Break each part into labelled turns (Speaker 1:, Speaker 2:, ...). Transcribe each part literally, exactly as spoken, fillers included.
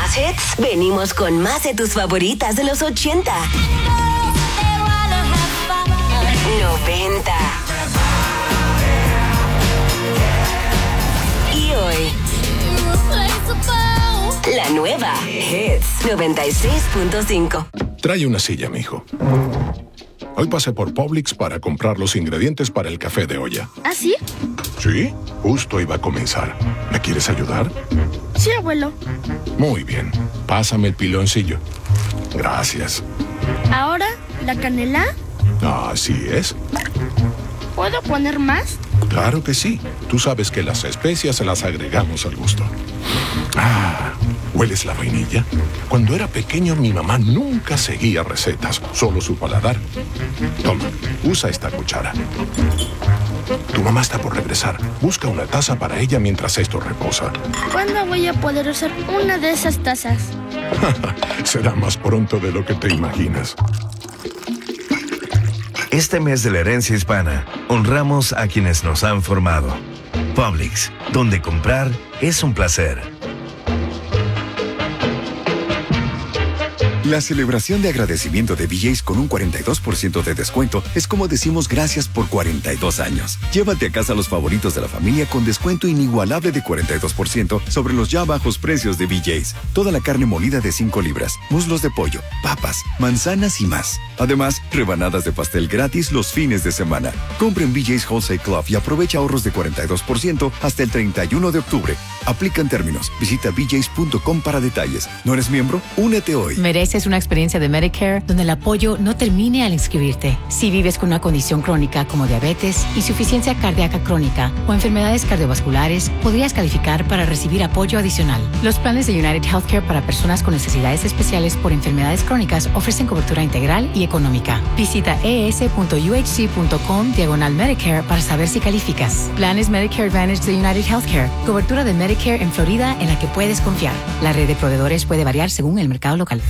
Speaker 1: más hits, venimos con más de tus favoritas de los ochenta, noventa y hoy. La nueva Hits noventa y seis punto cinco.
Speaker 2: Trae una silla, mijo. Hoy pasé por Publix para comprar los ingredientes para el café de olla.
Speaker 3: ¿Ah, sí?
Speaker 2: Sí, justo iba a comenzar. ¿Me quieres ayudar?
Speaker 3: Sí, abuelo.
Speaker 2: Muy bien. Pásame el piloncillo. Gracias.
Speaker 3: ¿Ahora la canela?
Speaker 2: Así es.
Speaker 3: ¿Puedo poner más?
Speaker 2: Claro que sí. Tú sabes que las especias se las agregamos al gusto. Ah, ¿hueles la vainilla? Cuando era pequeño mi mamá nunca seguía recetas, solo su paladar. Toma, usa esta cuchara. Tu mamá está por regresar. Busca una taza para ella mientras esto reposa.
Speaker 3: ¿Cuándo voy a poder usar una de esas tazas?
Speaker 2: Será más pronto de lo que te imaginas.
Speaker 4: Este mes de la herencia hispana, honramos a quienes nos han formado. Publix, donde comprar es un placer.
Speaker 5: La celebración de agradecimiento de B J's con un cuarenta y dos por ciento de descuento es como decimos gracias por cuarenta y dos años. Llévate a casa los favoritos de la familia con descuento inigualable de cuarenta y dos por ciento sobre los ya bajos precios de B J's. Toda la carne molida de cinco libras, muslos de pollo, papas, manzanas y más. Además, rebanadas de pastel gratis los fines de semana. Compre en B J's Wholesale Club y aprovecha ahorros de cuarenta y dos por ciento hasta el treinta y uno de octubre. Aplican términos. Visita b j's punto com para detalles. ¿No eres miembro? Únete hoy.
Speaker 6: Mereces una experiencia de Medicare donde el apoyo no termine al inscribirte. Si vives con una condición crónica como diabetes, insuficiencia cardíaca crónica o enfermedades cardiovasculares, podrías calificar para recibir apoyo adicional. Los planes de United Healthcare para personas con necesidades especiales por enfermedades crónicas ofrecen cobertura integral y económica. Visita es.uhc.com diagonal Medicare para saber si calificas. Planes Medicare Advantage de United Healthcare. Cobertura de Medicare en Florida en la que puedes confiar. La red de proveedores puede variar según el mercado local.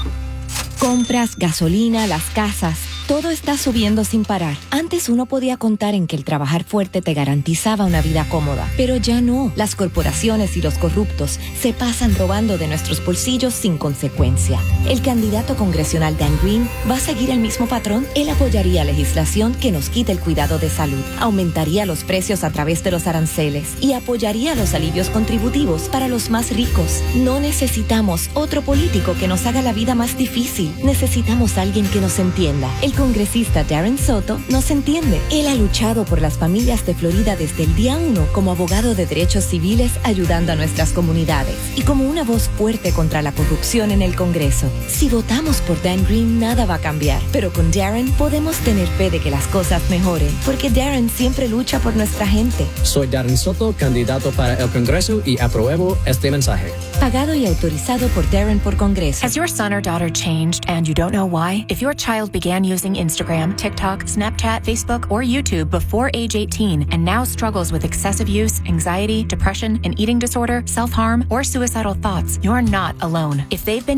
Speaker 7: Compras, gasolina, las casas, todo está subiendo sin parar. Antes uno podía contar en que el trabajar fuerte te garantizaba una vida cómoda, pero ya no. Las corporaciones y los corruptos se pasan robando de nuestros bolsillos sin consecuencia. El candidato congresional Dan Green va a seguir el mismo patrón. Él apoyaría legislación que nos quite el cuidado de salud, aumentaría los precios a través de los aranceles y apoyaría los alivios contributivos para los más ricos. No necesitamos otro político que nos haga la vida más difícil. Necesitamos a alguien que nos entienda. El congresista Darren Soto nos entiende. Él ha luchado por las familias de Florida desde el día uno como abogado de derechos civiles ayudando a nuestras comunidades y como una voz fuerte contra la corrupción en el Congreso. Si votamos por Dan Green, nada va a cambiar, pero con Darren podemos tener fe de que las cosas mejoren, porque Darren siempre lucha por nuestra gente.
Speaker 8: Soy Darren Soto, candidato para el Congreso y apruebo este mensaje.
Speaker 7: Pagado y autorizado por Darren por Congreso.
Speaker 9: Has your son or daughter changed and you don't know why? If your child began using Instagram, TikTok, Snapchat, Facebook, or YouTube before age eighteen and now struggles with excessive use, anxiety, depression, an eating disorder, self-harm, or suicidal thoughts, you're not alone. If they've been